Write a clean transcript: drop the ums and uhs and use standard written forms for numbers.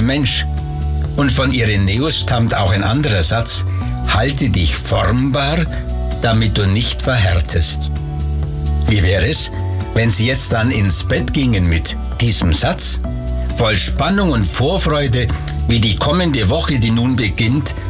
Mensch. Und von Irenäus stammt auch ein anderer Satz: Halte dich formbar, damit du nicht verhärtest. Wie wäre es, wenn Sie jetzt dann ins Bett gingen mit diesem Satz? Voll Spannung und Vorfreude, wie die kommende Woche, die nun beginnt,